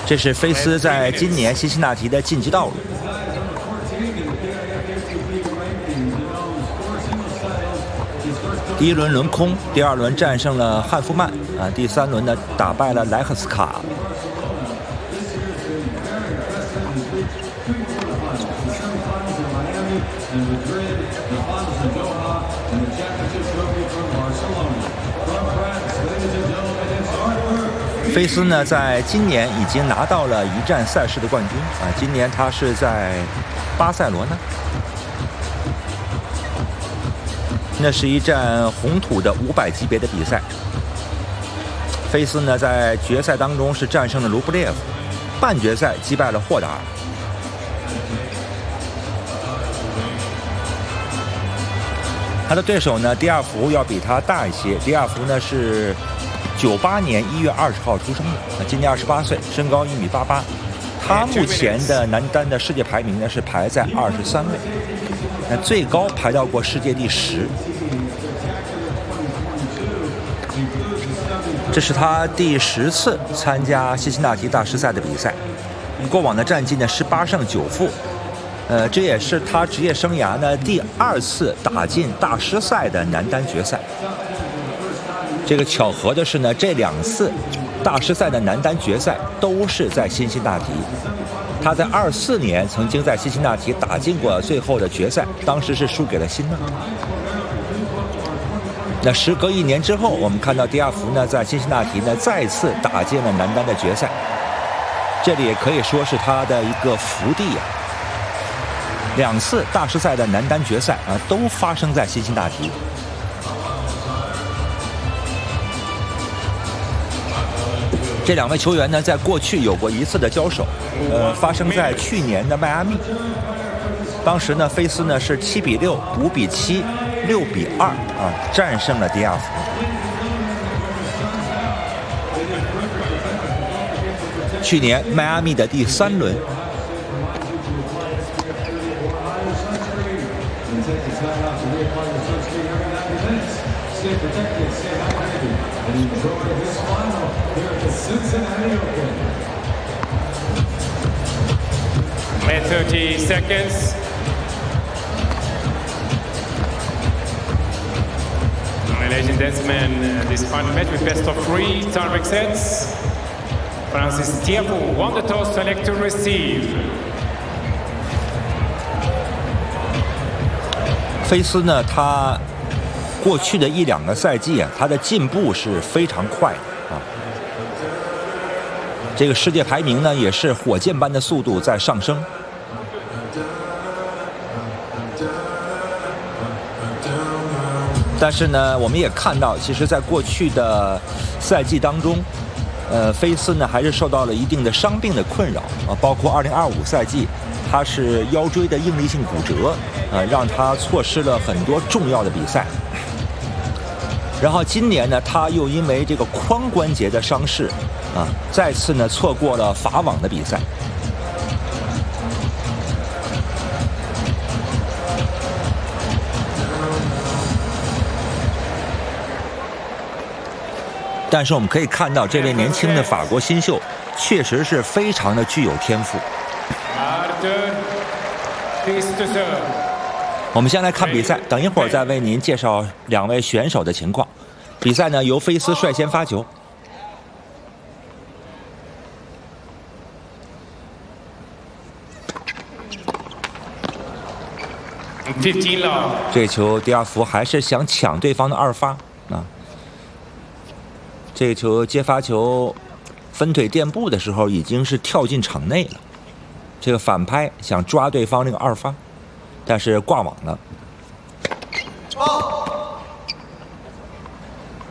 这是菲斯在今年辛辛那提的晋级道路。第一轮轮空，第二轮战胜了汉夫曼啊，第三轮呢打败了莱克斯卡。菲斯呢，在今年已经拿到了一站赛事的冠军啊！今年他是在巴塞罗那，那是一站红土的500级别的比赛。菲斯呢，在决赛当中是战胜了卢布列夫，半决赛击败了霍达尔。他的对手呢，迪亚福要比他大一些，迪亚福呢是98年1月20号出生的，今年28岁，身高1.88米。他目前的男单的世界排名呢是排在23位，那最高排到过世界第10。这是他第10次参加辛辛那提大师赛的比赛，过往的战绩呢18胜9负。这也是他职业生涯呢第2次打进大师赛的男单决赛。这个巧合的是呢，这2次大师赛的男单决赛都是在辛辛那提。他在24年曾经在辛辛那提打进过最后的决赛，当时是输给了辛纳。那时隔1年之后，我们看到迪亚福呢在辛辛那提呢再次打进了男单的决赛，这里也可以说是他的一个福地啊。2次大师赛的男单决赛啊，都发生在辛辛那提。这2位球员呢，在过去有过1次的交手，发生在去年的迈阿密。当时呢，菲斯呢是7比6、5比7、6比2啊，战胜了迪亚福。去年迈阿密的第3轮。 30 seconds. Ladies and gentlemen, this final match with best of 3 tie-break sets. Francis Tiafoe won the toss, select to receive. 菲斯呢，他过去的1-2个赛季啊，他的进步是非常快的啊。这个世界排名呢，也是火箭般的速度在上升。但是呢，我们也看到，其实在过去的赛季当中，菲斯呢还是受到了一定的伤病的困扰啊，包括2025赛季，他是腰椎的应力性骨折，让他错失了很多重要的比赛。然后今年呢，他又因为这个髋关节的伤势啊，再次呢错过了法网的比赛。但是我们可以看到，这位年轻的法国新秀确实是非常的具有天赋。我们先来看比赛，等一会儿再为您介绍2位选手的情况。比赛呢由菲斯率先发球。这球迪亚福还是想抢对方的2发啊。这个球接发球分腿垫步的时候已经是跳进场内了，这个反拍想抓对方那个2发，但是挂网了。